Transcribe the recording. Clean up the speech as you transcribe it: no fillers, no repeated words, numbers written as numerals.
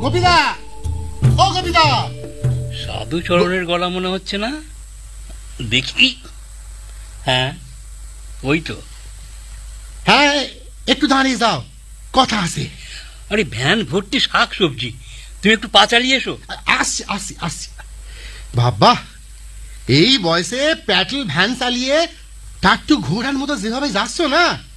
গোপীদা, ও গোপীদা। সাধুচরণের গলা মনে হচ্ছে না? দেখি। হ্যাঁ, ওই তো। হ্যাঁ, একটু দাঁড়িয়ে যাও, কথা আছে। আরে ভ্যান ভর্তি শাক সবজি, তুমি একটু পা চালিয়ে এসো। আসছি আসছি আসছি। বাবা, এই বয়সে প্যাটেল ভ্যান চালিয়ে টাট্টু ঘোড়ার মতো যেভাবে যাচ্ছ না,